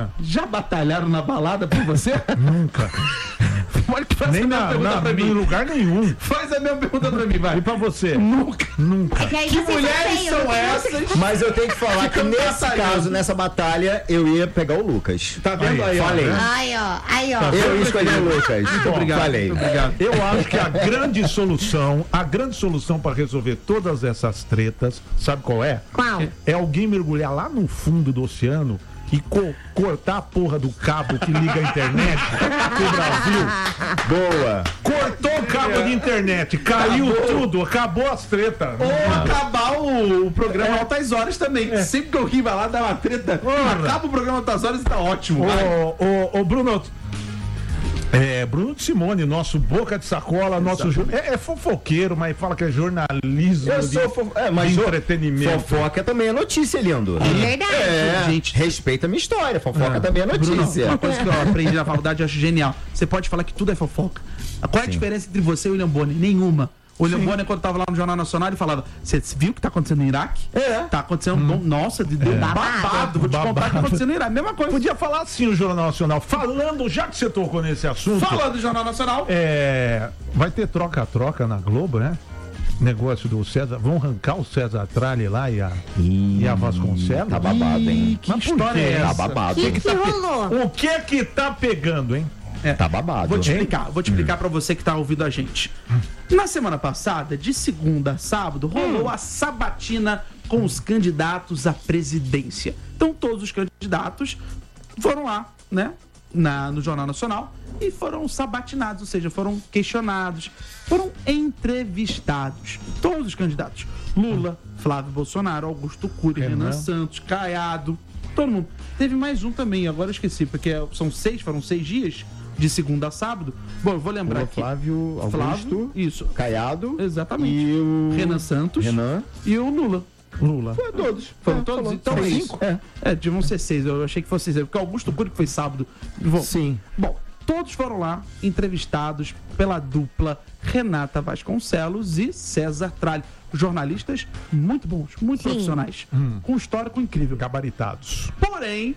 Já batalharam na balada por você? Nunca. Pode fazer Nem a mesma pergunta pra mim. em lugar nenhum. Faz a mesma pergunta pra mim, vai. E pra você? Nunca. É que aí Que vocês mulheres feios, são essas? Mas eu tenho que falar que nesse batalhando. caso, nessa batalha, eu ia pegar o Lucas. Tá vendo aí, ó? Falei. Aí, ó. Eu ia escolher o Lucas. Muito obrigado. Falei. Muito obrigado. Eu acho que a grande solução para resolver todas essas tretas, sabe qual é? Qual? É alguém mergulhar lá no fundo do oceano e cortar a porra do cabo que liga a internet pro Brasil. Boa. Cortou o cabo de internet, caiu tudo, acabou as tretas. Ou acabar o programa Altas Horas também. Sempre que alguém vai lá dar uma treta, acaba o programa Altas Horas e tá ótimo. Vai. Ô, Bruno. Bruno de Simone, nosso boca de sacola, nosso é fofoqueiro, mas fala que é jornalismo Eu sou mas de entretenimento. Fofoca também é notícia, lindo. É verdade. Gente, Respeita a minha história. Fofoca também é Bruno, notícia. uma coisa que eu aprendi na faculdade, eu acho genial. Você pode falar que tudo é fofoca. Qual é a diferença entre você e o William Bonner? Nenhuma. O William Bonner, quando tava lá no Jornal Nacional, ele falava: você viu o que tá acontecendo no Iraque? Tá acontecendo nossa, deu babado. Vou te contar o que tá acontecendo no Iraque. Mesma coisa. Podia falar assim o Jornal Nacional. Falando, já que você tocou nesse assunto. Falando do Jornal Nacional. Vai ter troca-troca na Globo, né? Negócio do César. Vão arrancar o César Tralli lá e a Vasconcelos? Tá babado, hein? Que história é essa? Tá babado. Que rolou? O que é que tá pegando, hein? Tá babado. Vou te explicar pra você que tá ouvindo a gente. Na semana passada, de segunda a sábado, rolou a sabatina com os candidatos à presidência. Então, todos os candidatos foram lá, né, no Jornal Nacional e foram sabatinados, ou seja, foram questionados, foram entrevistados. Todos os candidatos. Lula, Flávio Bolsonaro, Augusto Cury, Renan Santos, Caiado, todo mundo. Teve mais um também, agora eu esqueci, porque foram 6 dias, de segunda a sábado. Bom, eu vou lembrar aqui. Flávio, Augusto, isso. Caiado. Exatamente. E o Renan Santos. Renan. E o Lula. Foi todos. Foram todos? Então é isso. 5. Deviam ser 6. Eu achei que fosse 6. Porque o Augusto Cury que foi sábado. Sim. Bom, todos foram lá entrevistados pela dupla Renata Vasconcelos e César Tralli. Jornalistas muito bons, muito profissionais. Com um histórico incrível. Gabaritados. Porém,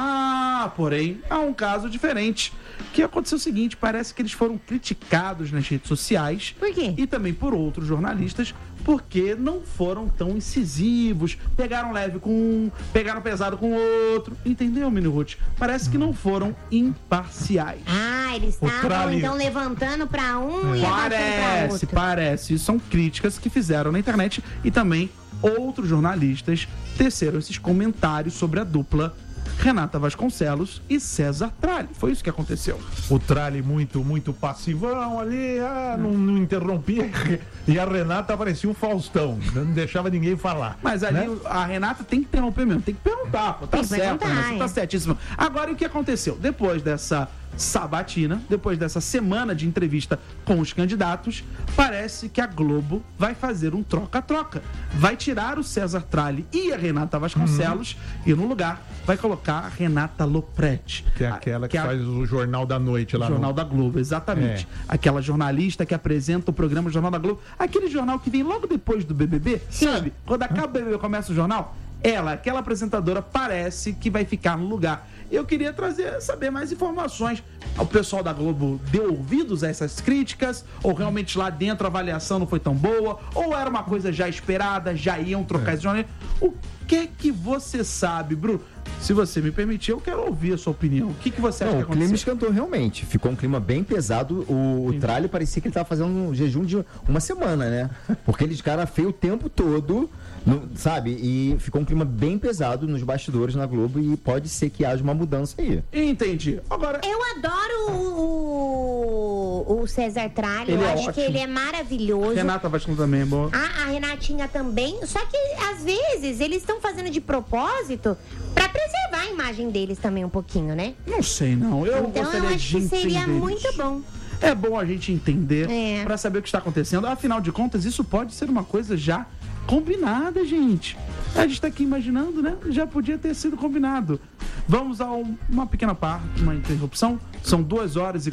há um caso diferente. Que aconteceu o seguinte, parece que eles foram criticados nas redes sociais. Por quê? E também por outros jornalistas, porque não foram tão incisivos, pegaram leve com um, pegaram pesado com o outro. Entendeu, Mini Ruth? Parece que não foram imparciais. Eles estavam Tralli- então levantando pra um e abaixando pra outro. Parece. Isso são críticas que fizeram na internet e também outros jornalistas teceram esses comentários sobre a dupla Renata Vasconcelos e César Tralli. Foi isso que aconteceu. O Tralli muito passivão ali, não interrompia. E a Renata parecia um Faustão, não deixava ninguém falar. Mas ali né? a Renata tem que interromper mesmo, tem que perguntar, pô, tá Tem que certo, perguntar, né? Você tá certíssimo. Agora, o que aconteceu? Depois dessa sabatina, depois dessa semana de entrevista com os candidatos, parece que a Globo vai fazer um troca-troca. Vai tirar o César Tralli e a Renata Vasconcelos e no lugar vai colocar a Renata Lopretti. Que é aquela que faz o Jornal da Noite lá Jornal da Globo, exatamente. Aquela jornalista que apresenta o programa Jornal da Globo. Aquele jornal que vem logo depois do BBB, sabe? Quando acaba o BBB começa o jornal, aquela apresentadora, parece que vai ficar no lugar. Eu queria saber mais informações. O pessoal da Globo deu ouvidos a essas críticas? Ou realmente lá dentro a avaliação não foi tão boa? Ou era uma coisa já esperada, já iam trocar esse jornal? O que é que você sabe, Bruno? Se você me permitir, eu quero ouvir a sua opinião. O que você acha que O aconteceu? clima esquentou realmente. Ficou um clima bem pesado. O Tralli parecia que ele estava fazendo um jejum de uma semana, né? Porque ele de cara feio o tempo todo, sabe? E ficou um clima bem pesado nos bastidores na Globo e pode ser que haja uma mudança aí. Entendi. Agora, Eu adoro o César Tralli. Ele Eu é acho ótimo. que ele é maravilhoso. Renata Vasconcelos também é boa. A Renatinha também. Só que, às vezes, eles estão fazendo de propósito pra preservar a imagem deles também um pouquinho, né? Não sei, não. Eu Então, gostaria eu acho de que seria entender muito isso. bom. É bom a gente entender É. pra saber o que está acontecendo. Afinal de contas, isso pode ser uma coisa já combinada, gente. A gente tá aqui imaginando, né? Já podia ter sido combinado. Vamos a uma pequena parte, uma interrupção. São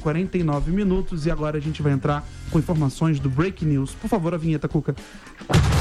2h49 e agora a gente vai entrar com informações do Break News. Por favor, a vinheta, Cuca.